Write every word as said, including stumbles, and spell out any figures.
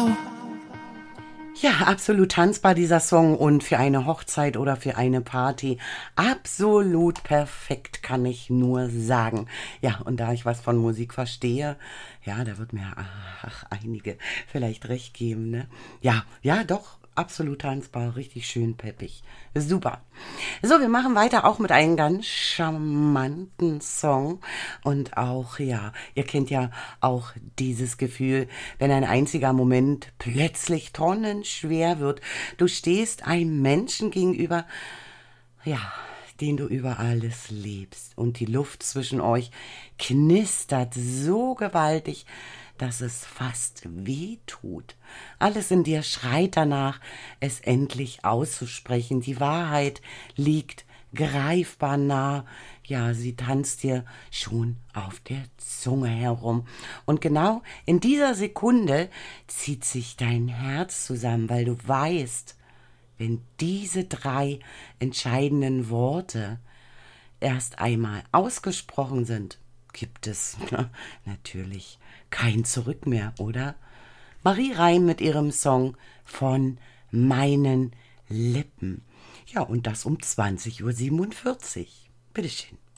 Ja, absolut tanzbar dieser Song und für eine Hochzeit oder für eine Party absolut perfekt, kann ich nur sagen. Ja, und da ich was von Musik verstehe, ja, da wird mir ach, einige vielleicht recht geben, ne? Ja, ja, doch. Absolut tanzbar, richtig schön peppig. Super. So, wir machen weiter auch mit einem ganz charmanten Song. Und auch, ja, ihr kennt ja auch dieses Gefühl, wenn ein einziger Moment plötzlich tonnenschwer wird. Du stehst einem Menschen gegenüber, ja, den du über alles liebst. Und die Luft zwischen euch knistert so gewaltig, dass es fast weh tut. Alles in dir schreit danach, es endlich auszusprechen. Die Wahrheit liegt greifbar nah. Ja, sie tanzt dir schon auf der Zunge herum. Und genau in dieser Sekunde zieht sich dein Herz zusammen, weil du weißt, wenn diese drei entscheidenden Worte erst einmal ausgesprochen sind, gibt es natürlich kein Zurück mehr, oder? Marie Reim mit ihrem Song Von meinen Lippen. Ja, und das um zwanzig Uhr siebenundvierzig. Bitteschön.